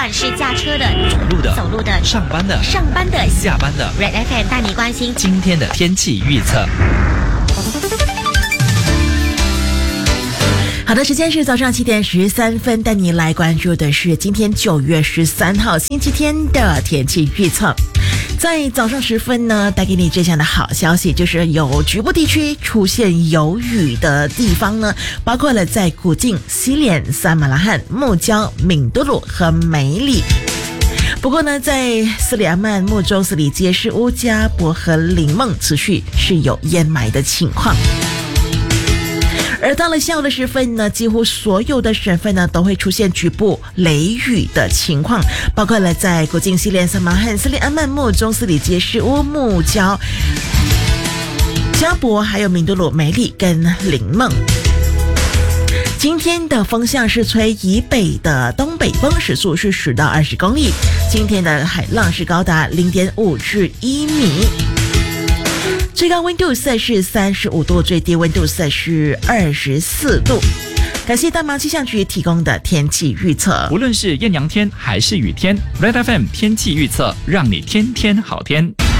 管是驾车的、走路的、 上班的、下班的 Red FM 带你关心今天的天气预测。 好的，时间是早上7点13分，带你来关注的是今天9月13号星期天的天气预测。在早上时分呢，带给你这样的好消息，就是有局部地区出现有雨的地方呢，包括了在古晋、西连、萨马拉罕、木礁、敏都鲁和梅里。不过呢，在斯里阿曼、木州、斯里街、市乌、加博和林梦持续是有淹埋的情况。而到了下午的时分呢，几乎所有的省份呢都会出现局部雷雨的情况，包括了在古晋、西连、萨马罕、斯里阿曼、木州、斯里街、市乌、木礁、加博，还有敏都鲁、梅里跟林梦。今天的风向是吹以北的东北风，时速是10到20公里。今天的海浪是高达0.5至1米。最高温度摄氏35度，最低温度摄氏24度。感谢大芒气象局提供的天气预测。 无论是艳阳天还是雨天， Red FM 天气预测让你天天好天。